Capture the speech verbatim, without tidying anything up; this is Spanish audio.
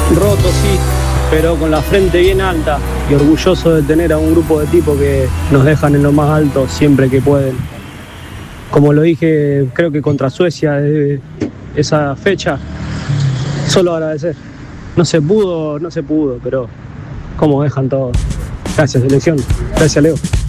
Roto sí, pero con la frente bien alta y orgulloso de tener a un grupo de tipos que nos dejan en lo más alto siempre que pueden. Como lo dije, creo que contra Suecia, desde esa fecha, solo agradecer. No se pudo, no se pudo, pero cómo dejan todo. Gracias, selección. Gracias, Leo.